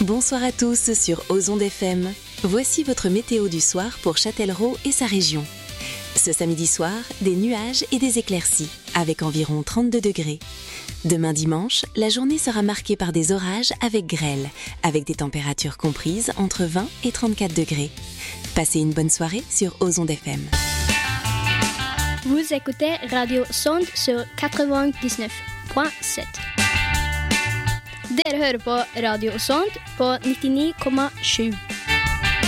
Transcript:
Bonsoir à tous sur Ozonde FM. Voici votre météo du soir pour Châtellerault et sa région. Ce samedi soir, des nuages et des éclaircies, avec environ 32 degrés. Demain dimanche, la journée sera marquée par des orages avec grêle, avec des températures comprises entre 20 et 34 degrés. Passez une bonne soirée sur Ozonde FM. Vous écoutez Radio Sonde sur 99,7. Dere hører på Radio Sonde på 99,7.